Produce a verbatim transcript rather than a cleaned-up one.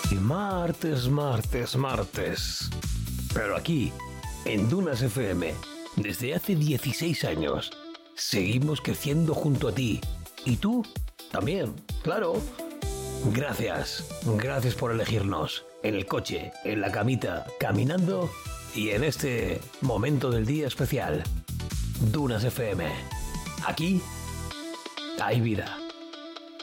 Y martes, martes, martes. Pero aquí, en Dunas F M, desde hace dieciséis años, seguimos creciendo junto a ti. Y tú también, claro. Gracias, gracias por elegirnos. En el coche, en la camita, caminando y en este momento del día especial. Dunas F M. Aquí hay vida.